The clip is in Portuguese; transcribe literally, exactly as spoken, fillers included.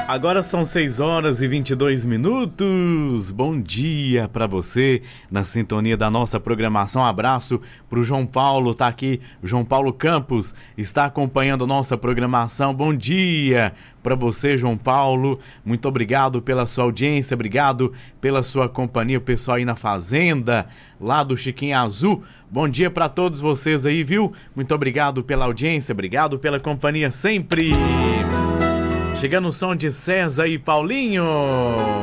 Agora são seis horas e vinte e dois minutos. Bom dia para você na sintonia da nossa programação. Abraço pro João Paulo, tá aqui. O João Paulo Campos está acompanhando a nossa programação. Bom dia para você, João Paulo. Muito obrigado pela sua audiência, obrigado pela sua companhia, o pessoal aí na fazenda, lá do Chiquinho Azul. Bom dia para todos vocês aí, viu? Muito obrigado pela audiência, obrigado pela companhia sempre. Chegando o som de César e Paulinho.